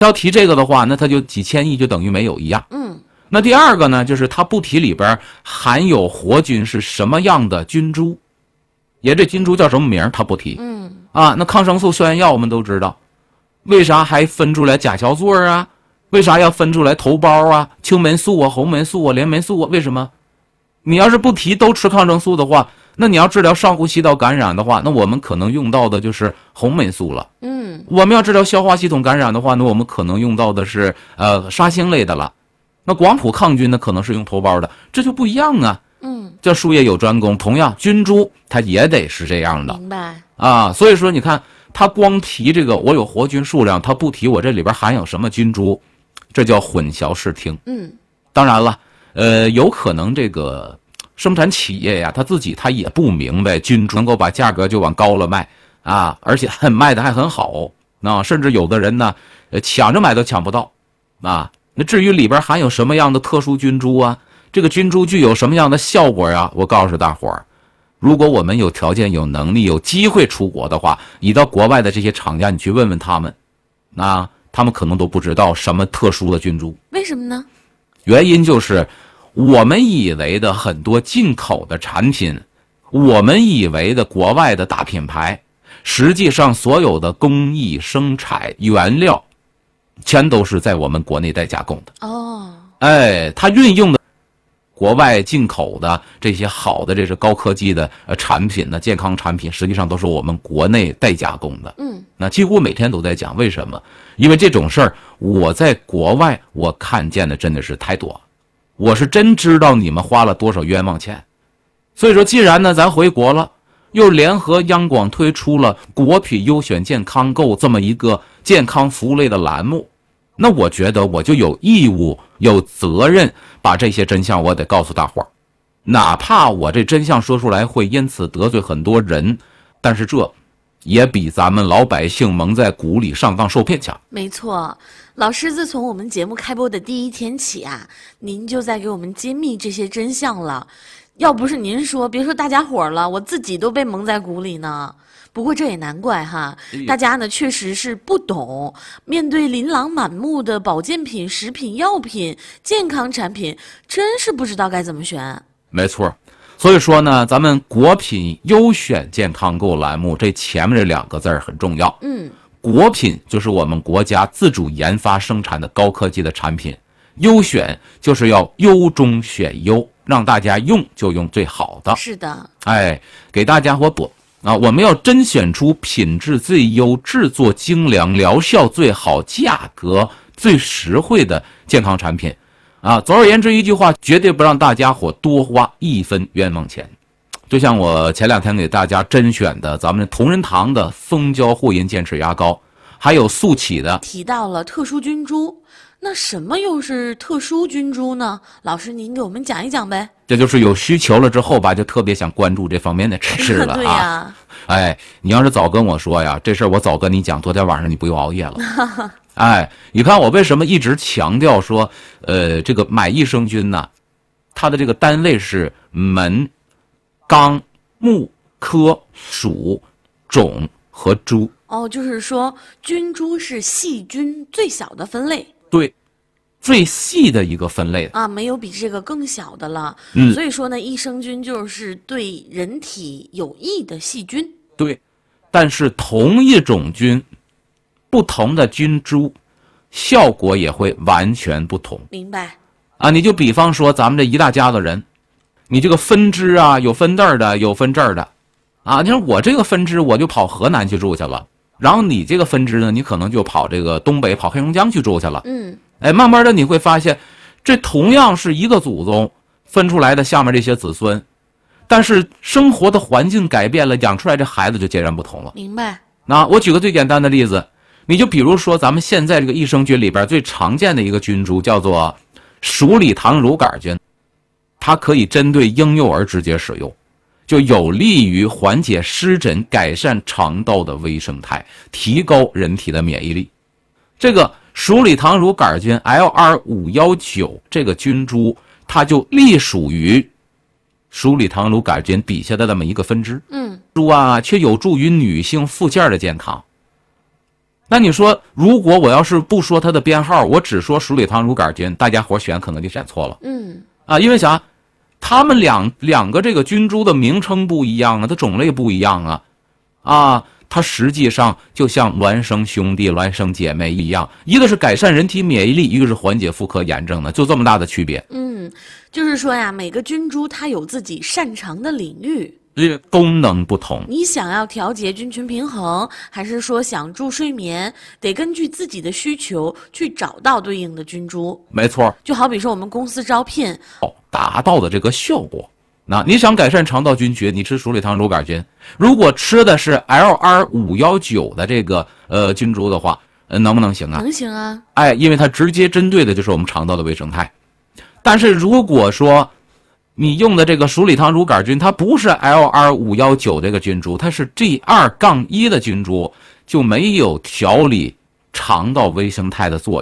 要提这个的话，那它就几千亿就等于没有一样。那第二个呢，就是它不提里边含有活菌是什么样的菌株，也这菌株叫什么名它不提。那抗生素、消炎药我们都知道，为啥还分出来甲硝唑啊？为啥要分出来头孢啊、青霉素啊、红霉素啊、链霉素啊？为什么？你要是不提都吃抗生素的话，那你要治疗上呼吸道感染的话，那我们可能用到的就是红霉素了。我们要治疗消化系统感染的话，那我们可能用到的是沙星类的了。那广谱抗菌呢，可能是用头孢的，这就不一样啊。叫术业有专攻，同样菌株它也得是这样的。 明白啊？所以说你看，它光提这个我有活菌数量，它不提我这里边含有什么菌株，这叫混淆视听。当然了，有可能这个生产企业呀，他自己他也不明白菌株能够把价格就往高了卖啊，而且卖的还很好啊，甚至有的人呢，抢着买都抢不到啊。那至于里边含有什么样的特殊菌株啊，这个菌株具有什么样的效果呀？我告诉大伙儿，如果我们有条件、有能力、有机会出国的话，你到国外的这些厂家，你去问问他们，他们可能都不知道什么特殊的菌株。 为什么呢？ 原因就是我们以为的很多进口的产品，我们以为的国外的大品牌，实际上所有的工艺、生产、原料全都是在我们国内代加工的。它运用的国外进口的这些好的这是高科技的产品呢，健康产品，实际上都是我们国内代加工的。那几乎每天都在讲，为什么？因为这种事儿我在国外我看见的真的是太多，我是真知道你们花了多少冤枉钱。所以说既然呢咱回国了，又联合央广推出了国品优选健康购这么一个健康服务类的栏目，那我觉得我就有义务有责任把这些真相我得告诉大伙儿，哪怕我这真相说出来会因此得罪很多人，但是这也比咱们老百姓蒙在鼓里上当受骗强。 没错，老师自从我们节目开播的第一天起啊，您就在给我们揭秘这些真相了。要不是您说，别说大家伙了，我自己都被蒙在鼓里呢。不过这也难怪哈，大家呢确实是不懂，面对琳琅满目的保健品、食品、药品、健康产品，真是不知道该怎么选。 没错，所以说呢，咱们国品优选健康购栏目这前面这两个字很重要。国品就是我们国家自主研发生产的高科技的产品，优选就是要优中选优，让大家用就用最好的。 是的， 给大家伙补我们要甄选出品质最优、制作精良、疗效最好、价格最实惠的健康产品总而言之一句话，绝对不让大家伙多花一分冤枉钱。就像我前2天给大家甄选的咱们同仁堂的蜂胶护龈健齿牙膏，还有速启的提到了特殊菌株，那什么又是特殊菌株呢？老师您给我们讲一讲呗。 这就是有需求了之后吧，就特别想关注这方面的知识了对呀。 你要是早跟我说呀，这事儿我早跟你讲，昨天晚上你不用熬夜了。你看我为什么一直强调说这个买益生菌呢，它的这个单位是门、纲、目、科、属、种和株。 就是说菌株是细菌最小的分类。 对，最细的一个分类没有比这个更小的了。所以说呢，益生菌就是对人体有益的细菌。 对，但是同一种菌，不同的菌株，效果也会完全不同。 明白你就比方说咱们这一大家子人，你这个分支有分这儿的，有分这儿的你说我这个分支我就跑河南去住去了，然后你这个分支呢，你可能就跑这个东北，跑黑龙江去住去了。慢慢的你会发现，这同样是一个祖宗分出来的下面这些子孙，但是生活的环境改变了，养出来这孩子就截然不同了。 明白。 我举个最简单的例子，你就比如说咱们现在这个益生菌里边最常见的一个菌株叫做鼠李糖乳杆菌，它可以针对婴幼儿直接使用，就有利于缓解湿疹，改善肠道的微生态，提高人体的免疫力。这个鼠李糖乳杆菌 LR519 这个菌株，它就隶属于鼠李糖乳杆菌底下的这么一个分支。株却有助于女性附件的健康。 那你说，如果我要是不说它的编号，我只说鼠李糖乳杆菌，大家伙选可能就选错了。因为啥？他们两个这个菌株的名称不一样啊，它种类不一样啊，它实际上就像孪生兄弟、孪生姐妹一样，一个是改善人体免疫力，一个是缓解妇科炎症的，就这么大的区别。 就是说呀，每个菌株它有自己擅长的领域。 这个功能不同， 你想要调节菌群平衡，还是说想助睡眠，得根据自己的需求去找到对应的菌株。 没错， 就好比说我们公司招聘， 达到的这个效果。那你想改善肠道菌群，你吃鼠李糖乳杆菌，如果吃的是 LR519的这个菌株的话，能不能行啊？ 能行啊。 因为它直接针对的就是我们肠道的微生态。但是如果说你用的这个鼠李糖乳杆菌，它不是 LR519这个菌株，它是 G2-1的菌株，就没有调理肠道微生态的作